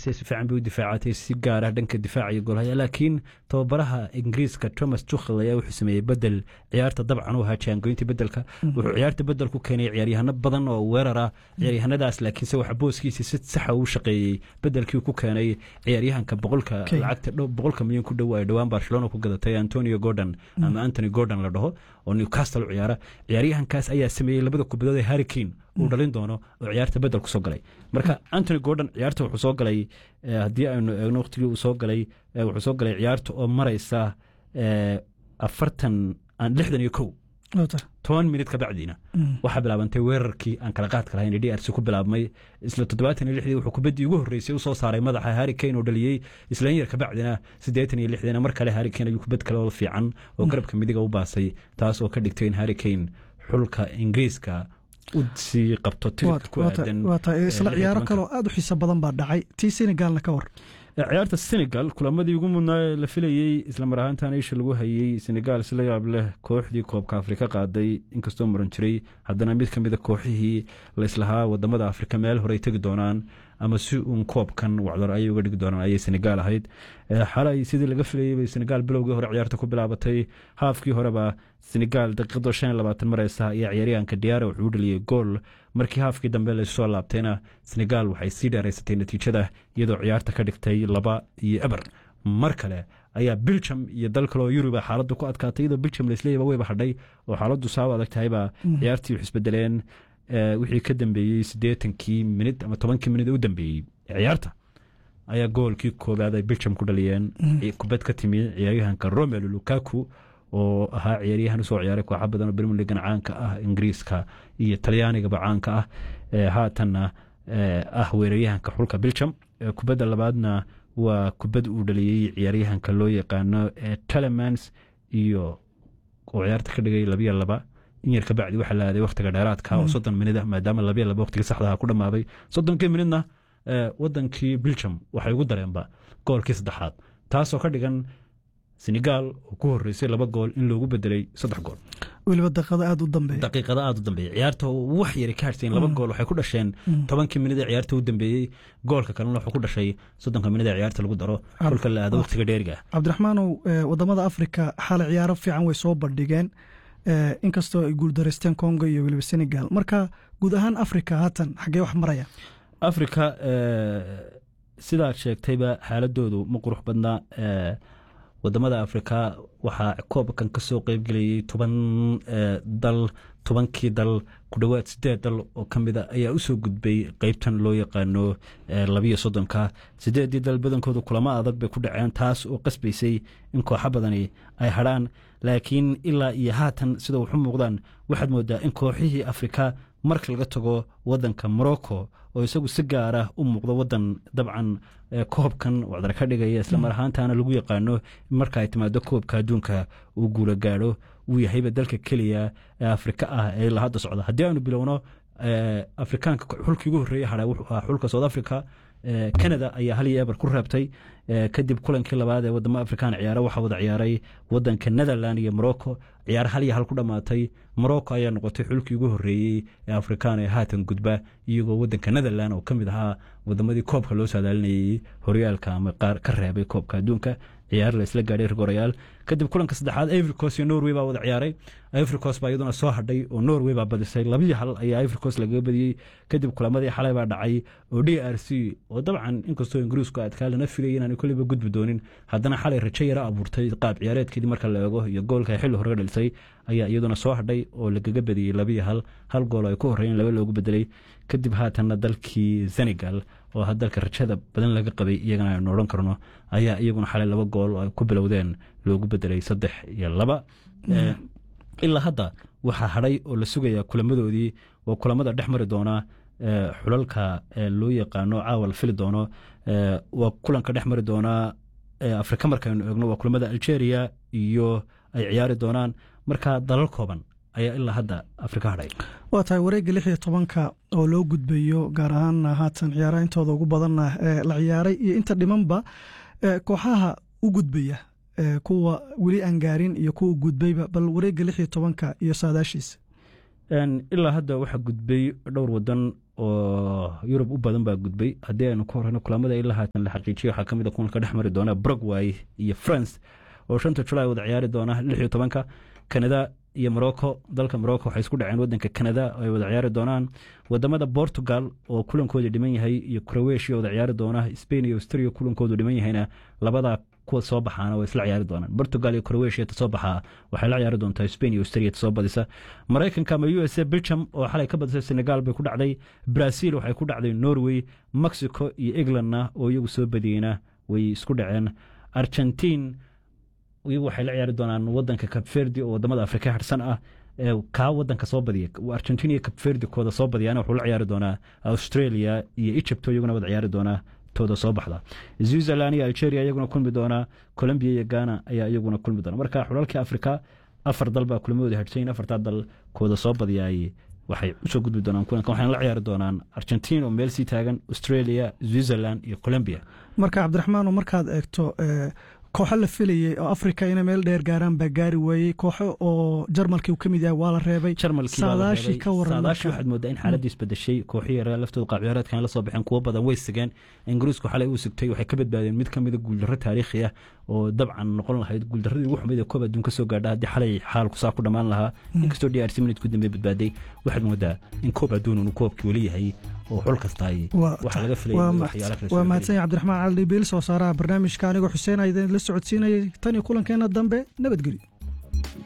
difaacaysa si fiican bay u difaacatay si gaar ah dhanka difaaca iyo goolhaya laakiin tababaraha ingiriiska Thomas Tuchel ayaa wuxuu sameeyey bedel ciyaarta dabcan uu haajiyaan goyntii bedelka wuxuu ciyaarta bedel ku keenay ciyaaryahano badan oo weerar ah ciyaaryahanadaas laakiin se waxa booskiisa si sax ah u shaqeeyay bedelkii ku keenay ciyaaryahanka lacagta 100 milyan ku dhow ay dhawaan Barcelona ku gadatay Antonio Gordon ama Anthony Gordon la dhaho oo Newcastle ciyaara ciyaaryahankaas ayaa sameeyay labada kubadood ee Harry Kane uu dhalin doono oo ciyaarta bedel ku soo galay marka Anthony Gordon ciyaarta wuxuu soo galay hadii aynu eegno waqtigii uu soo galay wuxuu soo galay ciyaarta oo maraysa 10 minute ka bacdina waxa bilaabantay weerarkii aan kala qaad kalahayn DRC ku bilaabmay isla 76 wuxuu kubadii ugu horeysay u soo saaray madaxa Harry Kane oo dhaliyay isla yar ka bacdina 86 mar kale Harry Kane ayuu kubad kale oo fiican oo garabka midiga u baasay taas oo ka dhigtay in Harry Kane xulka Ingiriiska si qabto tirka ku aadan isla ciyaaro kale oo aad u xiiso badan baa dhacay tii Senegal ka war ciyaarta Senegal kulamadii ugu mudnaa la filayay isla mar ahaantan ay lagu hayay Senegal isla yaab leh kooxdii koobka Afrika qaaday inkastoo maran jiray haddana mid kamid ah kooxihii la islahaa wadamada Afrika meel hore tagi doonaan ama si uun koobkan wacdar ay uga dhigi doonaan ayay Senegal ahayd xalay sidii laga filayay Senegal bilowgii hore ciyaarta ku bilaabatay haafkii horeba Senegal daqiiqado 25 maraysa iyo ciyaaryahanka Diarra wuxuu dhaliyay gool markii haafkii dambe la soo laabtayna Senegal waxay sii dheeraysatay natiijada iyadoo ciyaarta ka dhigtay 2-0 mar kale ayaa Belgium iyo dal kale oo Yurub xaaladdu ku adkaatay iyadoo Belgium la isleeyay way baxday oo xaaladdu saaw adag tahay ba ciyaartii wax isbedeleen wixii ka dambeeyay 80 minute ama 10 minute u dambeeyay ciyaarta ayaa goolkii koobaad ay Belgium ku dhaliyeen kubad ka timi ciyaaryahanka Romelu Lukaku oo ahaa ciyaaryahan soo ciyaaray kooxo badan oo Premier League caanka ah Ingiriiska iyo Talyaaniga caanka ah haatanna weeraryahanka xulka Belgium kubadda labaadna waa kubad uu dhaliyay ciyaaryahanka loo yaqaano Tielemans iyo oo ciyaarta ka dhigay 2-2 in yar ka bacdi waxa la aaday waqtiga dheeraadka oo 30 minute maadaama 2-2 waqtiga saxda ah ku dhamaaday 30 minute wadankii Belgium waxay ugu dareenba goolkii saddexaad taas oo ka dhigan Senegal oo ku horeysay 2 gool in loogu bedelay 3 gool waliba daqiiqada aad u dambeeyay ciyaarta wax yar ka harteen 2 gool waxay ku dhasheen 10 minute ciyaarta u dambeeyay goolka kalena wuxuu ku dhashay 30 minute ciyaarta lagu daro kulka la aado waqtiga dheeriga Cabdiraxmaan wadamada Afrika xal ciyaaro fiican way soo bandhigeen inkastoo ay guul dareysteen Congo iyo waliba Senegal marka guud ahaan Afrika haatan xagee wax maraya Afrika sidaa sheegtayba xaaladoodu ma qurux badna wadamada Afrika waxa koobkan ka soo qayb galay 10 dal ku dhawaad 8 dal oo kamid ah ayaa u soo gudbay qaybtan loo yaqaano 32ka 8 dal badankoodu kulamo adag bay ku dhaceen taas oo qasbaysay in kooxo badani ay hadhaan laakiin ilaa iyo haatan sida wuxuu muuqdaan waxaad moodaa in kooxihii Afrika marka laga tago wadanka Morocco oo isagu si gaar ah u muuqdo wadan dabcan koobkan wacdar ka dhigaya isla mar ahaantaana lagu yaqaano marka ay timaado koobka adduunka uu guula gaadho uu yahayba dalka kaliya ee Afrika ah ee la hadda socda haddii aanu bilowno Afrikaanka xulkii ugu horeeyay hada wuxuu ahaa xulka South Africa Canada ayaa hal iyo eber ku reebtay kadib kulankii labaad ee wadamo Afrikaan ciyaara waxa wada ciyaaray wadanka Netherlands iyo Morocco ciyaar hal iyo hal ku dhamaatay Morocco ayaa noqotay xulkii ugu horeeyay ee Afrikaan ee haatan gudba iyagoo wadanka Netherlands oo kamid ahaa wadamadii koobka loo saadaalinayay horyaalka ama qaar ka reebay koobka adduunka ciyaar la isla gaaray Royal kadib kulanka saddexaad Ivory Coast iyo Norway baa wada ciyaaray Ivory Coast baa iyaduna soo hadhay oo Norway baa badisay 2-1 ayaa Ivory Coast laga badiyay kadib kulamadii xalay baa dhacay oo DRC oo dabcan inkastoo Ingiriisku adkaalana filayeen inaan kulliba gudbi doonin haddana xalay rajo yar abuurtay qaab ciyaareedkii marka la eego iyo goolka xilli hore dhalisay ayaa iyaduna soo hadhay oo lagaga badiyay 2-1 hal gool ay ku horeeyeen 2 loogu bedelay kadib haatan dalkii Senegal oo hadalka rajada badan laga qabay iyagana ay noqon karno ayaa iyaguna xalay 2 gool ay ku bilowdeen loogu bedelay 3-2 ilaa hadda waxa hadhay oo la sugayaa kulamadoodii oo kulamada dhex mari doona xulalka loo yaqaano caawa la fili doono waa kulanka dhex mari doona Afrika markaynu eegno waa kulamada Algeria iyo ay ciyaari doonaan marka dalal kooban ayaa ilaa hadda Afrika hadhay waa tahay wareegga 16ka oo loo gudbayo gaar ahaan haatan ciyaaraha intooda ugu badan la ciyaaray iyo inta dhimanba kooxaha u gudbaya kuwa weli aan gaarin iyo kuwa gudbayba bal wareegga 16ka iyo saadaashiisa ilaa hadda waxaa gudbay dhowr wadan oo Yurub u badan baa gudbay haddii aynu ka horeyno kulamada ilaa haatan la xaqiijiyo waxaa ka mid ah kulanka dhex mari doona Paraguay iyo France oo 5 July wada ciyaari doona 16 Canada iyo Morocco dalka Morocco waxay isku dhaceen wadanka Canada ay wada ciyaari doonaan wadamada Portugal oo kulankooda dhiman yahay iyo Croatia wada ciyaari doona Spain iyo Austria kulankooda dhiman yahayna labada kuwa soo baxaana way isla ciyaari doonaan Portugal iyo Croatia soo baxaa waxay la ciyaari doontaa Spain iyo Austria soo badisa Mareykanka ama USA Belgium oo xalay ka badisay Senegal bay ku dhacday Brazil waxay ku dhacday Norway Mexico iyo Englandna oo iyagu soo badiyayna way isku dhaceen Argentina iyagu waxay la ciyaari doonaan wadanka Cape Verde oo wadamada Afrika harsan ah ka wadanka soo badiyay Argentina iyo Cape Verde kooda soo badiyana wuxuu la ciyaari doonaa Australia iyo Egypt iyaguna wada ciyaari doonaa tooda soo baxda Switzerland iyo Algeria iyaguna kulmi doona Colombia iyo Ghana ayaa iyaguna kulmi doona marka xulalka Afrika afar dal baa kulmadooda harsan afarta dal kooda soo badiyay waxay u soo gudbi doonaan kulanka waxaan la ciyaari doonaan Argentina oo meel sii taagan Australia Switzerland iyo Colombia marka Cabdiraxmaan markaad eegto kooxo la filayay oo Afrika inay meel dheer gaaraan baa gaari waayay kooxo oo Jarmalka uu kamid yahay waa la reebay saadaashii ka waran saadaashii waxaad moodaa in xaaladii isbedeshay kooxihii reer laftooda qaab ciyaareedkan la soo baxeen kuwa badan way sigeen Ingiriisku xalay uu sigtay waxay ka badbaadeen mid kamid ah guuldarro taariikhi ah oo dabcan noqon lahayd guuldarradii ugu xumeyd ee koob adduunka soo gaadha haddii xalay xaalku saa ku dhammaan lahaa inkastoo DRC minute ku dambe badbaaday waxaad moodaa in koob adduun uu koobkii weli yahay oo xul kasta ay waxa laga filayay waa mahadsan Cabdiraxmaan Cali Biil soo saaraha barnaamijka anigoo Xuseen aydan la socodsiinayay tan iyo kulankeena dambe nabadgelyo